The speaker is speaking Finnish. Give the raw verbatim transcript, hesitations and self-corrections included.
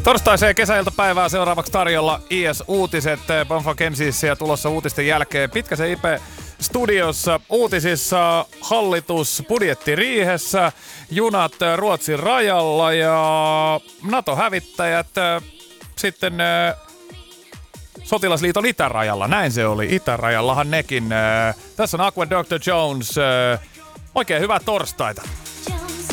Torstaiseen kesäiltapäivää seuraavaksi tarjolla I S-uutiset Banfa-Kemsissä ja tulossa uutisten jälkeen Pitkäsen Ipe studiossa. Uutisissa hallitus budjettiriihessä, junat Ruotsin rajalla ja NATO-hävittäjät sitten Sotilasliiton itärajalla. Näin se oli. Itärajallahan nekin. Tässä on Aqua doctor Jones. Oikein hyvää torstaita.